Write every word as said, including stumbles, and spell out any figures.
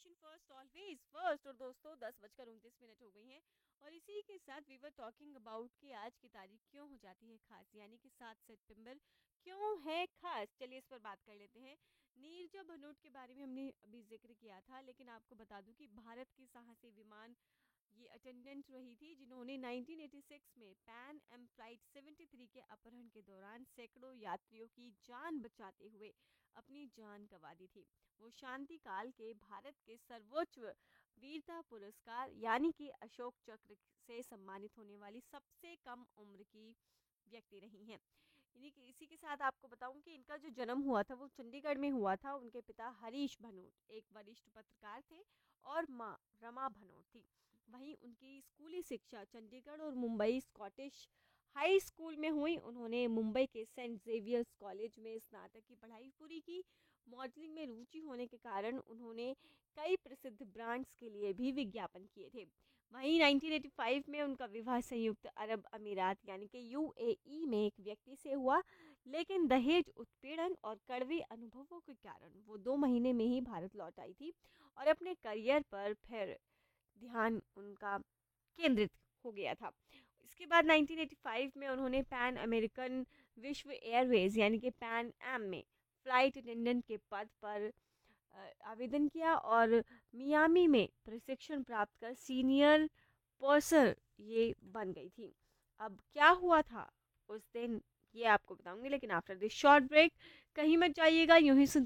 Nation first always first. और दोस्तों दस बजकर उनतीस मिनट हो गई हैं और इसी के साथ वी वर टॉकिंग अबाउट कि आज की तारीख क्यों हो जाती है खास, यानी कि सात सितंबर क्यों है खास। चलिए इस पर बात कर लेते हैं। नीरजा भनोट के बारे में हमने अभी जिक्र किया था, लेकिन आपको बता दूं कि भारत की साहसी विमान ये अटेंडेंट रही थी जिन्होंने नाइनटीन एटी सिक्स में Pan Am flight seventy three के अपहरण के दौरान सैकड़ों यात्रियों की जान बचाते हुए अपनी जान गंवा दी थी। वो शांति काल के भारत के सर्वोच्च वीरता पुरस्कार यानी कि अशोक चक्र से सम्मानित होने वाली सबसे कम उम्र की व्यक्ति रही हैं। इन्हीं के इसी के साथ आपको बताऊं कि इनका जो जन्म हुआ था वो चंडीगढ़ में हुआ था। उनके पिता हरीश भनोट एक वरिष्ठ पत्रकार थे और माँ रमा भनोट थी। वहीं उनकी स्कूली शिक्षा चंडीगढ़ और मुंबई स्कॉटिश हाई स्कूल में हुई। उन्होंने मुंबई के सेंट जेवियर्स कॉलेज में स्नातक की पढ़ाई पूरी की। मॉडलिंग में रुचि होने के कारण उन्होंने कई प्रसिद्ध ब्रांड्स के लिए भी विज्ञापन किए थे। वहीं नाइनटीन एटी फाइव में उनका विवाह संयुक्त अरब अमीरात यानी कि यूएई में एक व्यक्ति से हुआ, लेकिन दहेज उत्पीड़न और कड़वे अनुभवों के कारण वो दो महीने में ही भारत लौट आई थी और अपने करियर पर फिर ध्यान उनका केंद्रित हो गया था। इसके बाद नाइनटीन एटी फाइव में उन्होंने पैन अमेरिकन विश्व एयरवेज यानी कि पैन एम में फ्लाइट अटेंडेंट के पद पर आवेदन किया और मियामी में प्रशिक्षण प्राप्त कर सीनियर पर्सर ये बन गई थी। अब क्या हुआ था उस दिन ये आपको बताऊंगी, लेकिन आफ्टर दिस शॉर्ट ब्रेक कहीं मत जाइएगा, यूं ही सुनते